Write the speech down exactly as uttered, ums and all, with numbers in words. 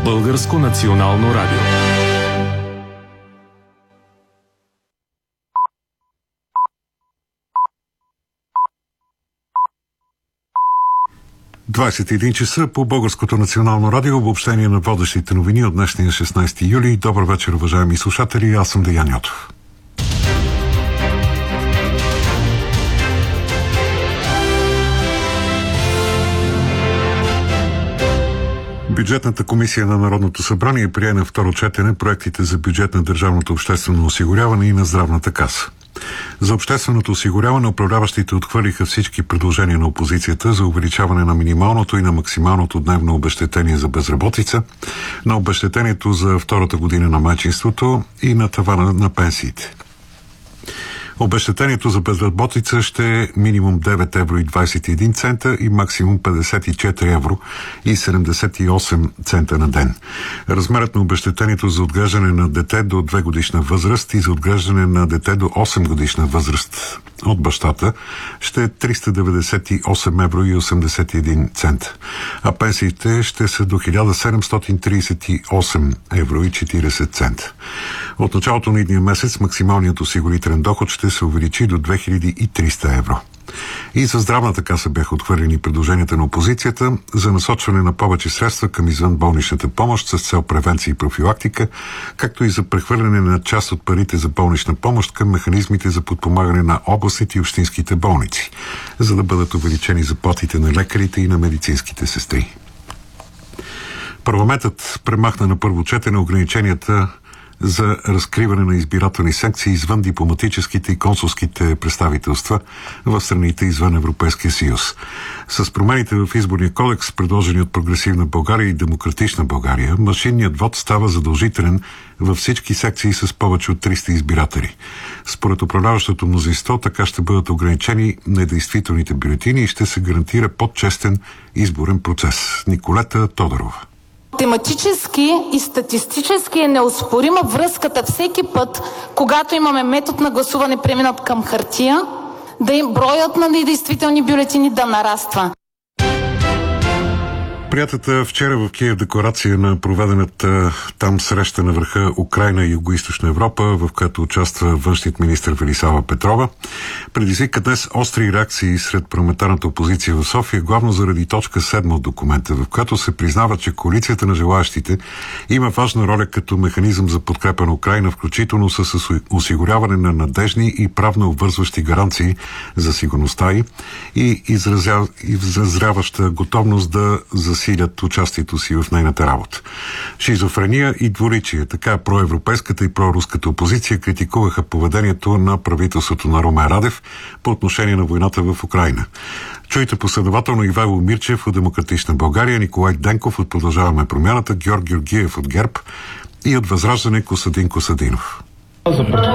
Българско национално радио. двадесет и един часа по Българското национално радио, обобщение на водещите новини от днешния шестнадесети юли. Добър вечер, уважаеми слушатели, аз съм Деян Йотов. Бюджетната комисия на Народното събрание прие на второ четене проектите за бюджет на държавното обществено осигуряване и на здравната каса. За общественото осигуряване управляващите отхвърлиха всички предложения на опозицията за увеличаване на минималното и на максималното дневно обезщетение за безработица, на обезщетението за втората година на майчинството и на тавана на пенсиите. Обезщетението за безработица ще е минимум девет евро и двадесет и един цента и максимум петдесет и четири евро и седемдесет и осем цента на ден. Размерът на обезщетението за отглеждане на дете до две годишна възраст и за отглеждане на дете до осем годишна възраст от бащата ще е триста деветдесет и осем евро и осемдесет и един цента, а пенсиите ще са до хиляда седемстотин тридесет и осем евро и четиридесет цента. От началото на идния месец максималният осигурителен доход ще се увеличи до две хиляди и триста евро. И за здравната каса бяха отхвърлени предложенията на опозицията за насочване на повече средства към извънболничната помощ с цел превенция и профилактика, както и за прехвърляне на част от парите за болнична помощ към механизмите за подпомагане на областните и общинските болници, за да бъдат увеличени заплатите на лекарите и на медицинските сестри. Парламентът премахна на първо четене ограниченията за разкриване на избирателни секции извън дипломатическите и консулските представителства в страните извън Европейския съюз. С промените в изборния кодекс, предложени от Прогресивна България и Демократична България, машинният вод става задължителен във всички секции с повече от триста избиратели. Според управляващото мнозинство, така ще бъдат ограничени недействителните бюлетини и ще се гарантира по-честен изборен процес. Николета Тодорова. Тематически и статистически е неоспорима връзката всеки път, когато имаме метод на гласуване преминат към хартия, да им броят на недействителни бюлетини да нараства. Приятата вчера в Киев декларация на проведената там среща на върха Украйна и Югоизточна Европа, в която участва външният министър Велислава Петрова, предизвика днес остри реакции сред парламентарната опозиция в София, главно заради точка седма от документа, в която се признава, че коалицията на желаящите има важна роля като механизъм за подкрепа на Украйна, включително с осигуряване на надежни и правно обвързващи гаранции за сигурността й и изразя... изразяваща готовност да засилят участието си в нейната работа. Шизофрения и двуличие, така проевропейската и проруската опозиция критикуваха поведението на правителството на Румен Радев по отношение на войната в Украйна. Чуйте последователно Ивайло Мирчев от Демократична България, Николай Денков от Продължаваме промяната, Георг Георгиев от ГЕРБ и от Възраждане Костадин Костадинов.